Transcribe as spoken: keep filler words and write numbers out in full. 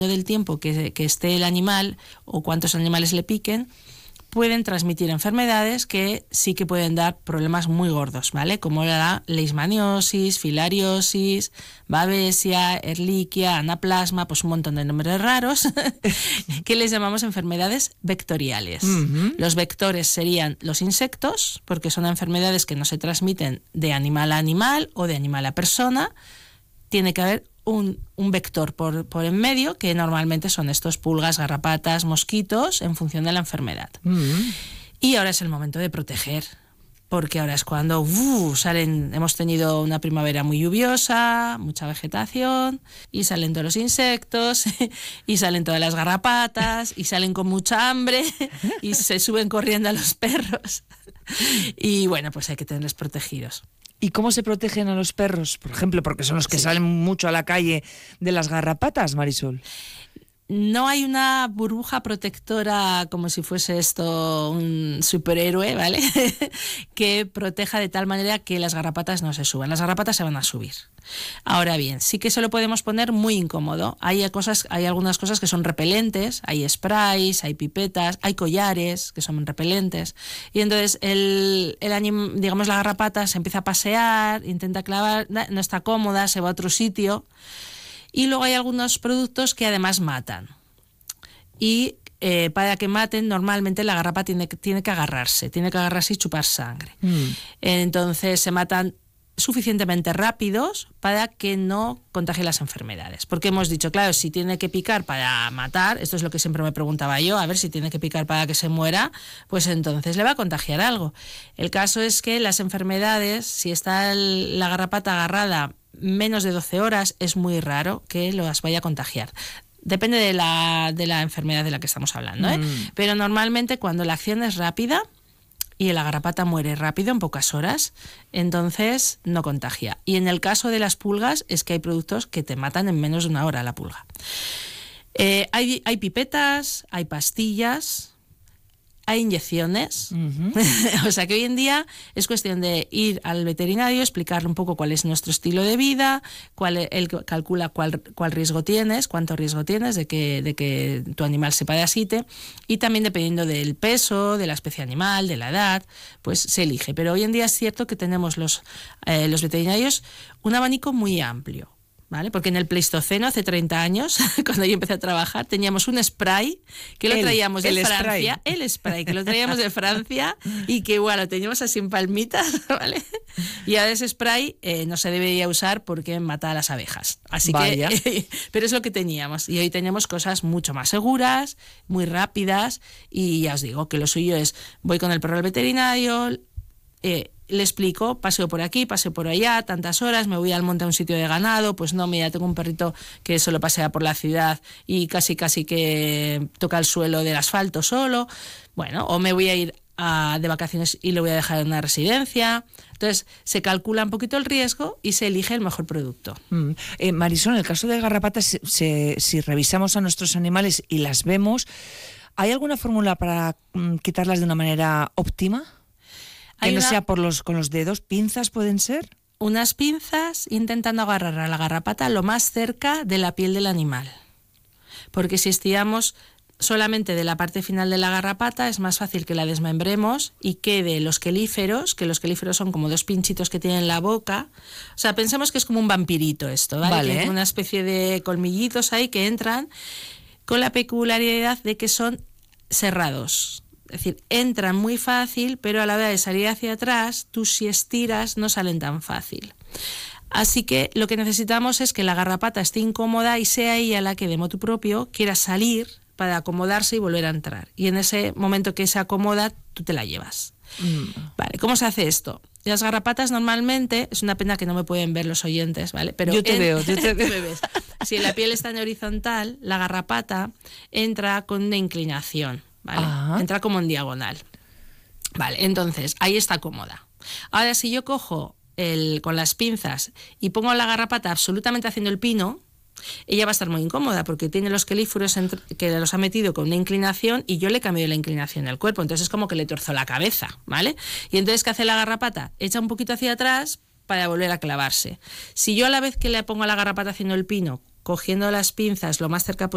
del tiempo que, que esté el animal o cuántos animales le piquen, pueden transmitir enfermedades que sí que pueden dar problemas muy gordos, ¿vale? Como la leishmaniosis, filariosis, babesia, ehrlichia, anaplasma, pues un montón de nombres raros que les llamamos enfermedades vectoriales. Uh-huh. Los vectores serían los insectos, porque son enfermedades que no se transmiten de animal a animal o de animal a persona. Tiene que haber Un, un vector por, por en medio, que normalmente son estos pulgas, garrapatas, mosquitos, en función de la enfermedad. Mm. Y ahora es el momento de proteger, porque ahora es cuando uh, salen, hemos tenido una primavera muy lluviosa, mucha vegetación, y salen todos los insectos, y salen todas las garrapatas, y salen con mucha hambre, y se suben corriendo a los perros. Y bueno, pues hay que tenerlos protegidos. ¿Y cómo se protegen a los perros, por ejemplo? Porque son los que sí. salen mucho a la calle de las garrapatas, Marisol. No hay una burbuja protectora como si fuese esto un superhéroe, ¿vale? que proteja de tal manera que las garrapatas no se suban. Las garrapatas se van a subir. Ahora bien, sí que se lo podemos poner muy incómodo. Hay cosas, hay algunas cosas que son repelentes, hay sprays, hay pipetas, hay collares que son repelentes. Y entonces el, el anim, digamos la garrapata se empieza a pasear, intenta clavar, no está cómoda, se va a otro sitio. Y luego hay algunos productos que además matan. Y eh, para que maten, normalmente la garrapata tiene, tiene que agarrarse, tiene que agarrarse y chupar sangre. Mm. Entonces se matan suficientemente rápidos para que no contagien las enfermedades. Porque hemos dicho, claro, si tiene que picar para matar, esto es lo que siempre me preguntaba yo, a ver si tiene que picar para que se muera, pues entonces le va a contagiar algo. El caso es que las enfermedades, si está el, la garrapata agarrada menos de doce horas, es muy raro que las vaya a contagiar. Depende de la, de la enfermedad de la que estamos hablando, ¿eh? Mm. Pero normalmente cuando la acción es rápida y la garrapata muere rápido, en pocas horas, entonces no contagia. Y en el caso de las pulgas es que hay productos que te matan en menos de una hora la pulga. Eh, hay, hay pipetas, hay pastillas, hay inyecciones, uh-huh. O sea que hoy en día es cuestión de ir al veterinario, explicarle un poco cuál es nuestro estilo de vida, cuál él calcula cuál, cuál riesgo tienes, cuánto riesgo tienes de que, de que tu animal se parasite, y también dependiendo del peso, de la especie animal, de la edad, pues se elige. Pero hoy en día es cierto que tenemos los, eh, los veterinarios un abanico muy amplio. ¿Vale? Porque en el Pleistoceno, hace treinta años, cuando yo empecé a trabajar, teníamos un spray que lo el, traíamos de el Francia, spray. el spray que lo traíamos de Francia y que igual lo teníamos así en palmitas, ¿vale? Y ahora ese spray eh, no se debería usar porque mata a las abejas. Así Vaya. que, eh, pero es lo que teníamos. Y hoy tenemos cosas mucho más seguras, muy rápidas, y ya os digo que lo suyo es, voy con el perro al veterinario, eh, le explico, paseo por aquí, paseo por allá, tantas horas, me voy al monte a un sitio de ganado, pues no, mira, tengo un perrito que solo pasea por la ciudad y casi casi que toca el suelo del asfalto solo, bueno, o me voy a ir a, de vacaciones y le voy a dejar en una residencia. Entonces se calcula un poquito el riesgo y se elige el mejor producto. Mm. Eh, Marisol, en el caso de garrapatas, se, se, si revisamos a nuestros animales y las vemos, ¿hay alguna fórmula para mm, quitarlas de una manera óptima? Que no una, sea por los, con los dedos, ¿pinzas pueden ser? Unas pinzas intentando agarrar a la garrapata lo más cerca de la piel del animal. Porque si estiramos solamente de la parte final de la garrapata, es más fácil que la desmembremos y quede los quelíferos, que los quelíferos son como dos pinchitos que tienen en la boca. O sea, pensemos que es como un vampirito esto, ¿vale? Vale. Que es una especie de colmillitos ahí que entran, con la peculiaridad de que son cerrados. Es decir, entran muy fácil, pero a la hora de salir hacia atrás, tú si estiras no salen tan fácil. Así que lo que necesitamos es que la garrapata esté incómoda y sea ella la que de motu propio quiera salir para acomodarse y volver a entrar. Y en ese momento que se acomoda, tú te la llevas. Mm. Vale, ¿cómo se hace esto? Las garrapatas normalmente, es una pena que no me pueden ver los oyentes, ¿vale? Pero yo te en, veo, yo te veo. Me ves. Si la piel está en horizontal, la garrapata entra con una inclinación. ¿Vale? Entra como en diagonal. Vale, entonces ahí está cómoda. Ahora, si yo cojo el, con las pinzas y pongo la garrapata absolutamente haciendo el pino, ella va a estar muy incómoda porque tiene los quelíferos entre, que los ha metido con una inclinación y yo le cambio la inclinación del cuerpo. Entonces es como que le torzo la cabeza, ¿vale? Y entonces, ¿qué hace la garrapata? Echa un poquito hacia atrás para volver a clavarse. Si yo a la vez que le pongo a la garrapata haciendo el pino, cogiendo las pinzas lo más cerca posible